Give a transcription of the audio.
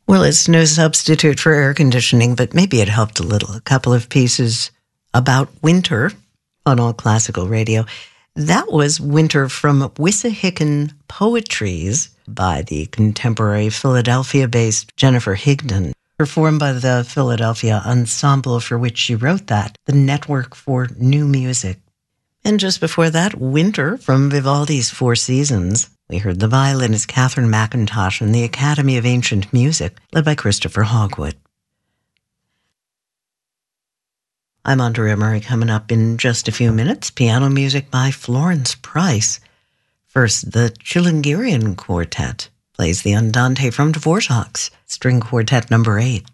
Well, it's no substitute for air conditioning, but maybe it helped a little. A couple of pieces about winter on All Classical Radio. That was Winter from Wissahickon Poetries by the contemporary Philadelphia-based Jennifer Higdon, performed by the Philadelphia Ensemble, for which she wrote that, the Network for New Music. And just before that, Winter from Vivaldi's Four Seasons. We heard the violinist Catherine McIntosh and the Academy of Ancient Music, led by Christopher Hogwood. I'm Andrea Murray. Coming up in just a few minutes, piano music by Florence Price. First, the Chilingirian Quartet plays the Andante from Dvorak's String Quartet No. 8.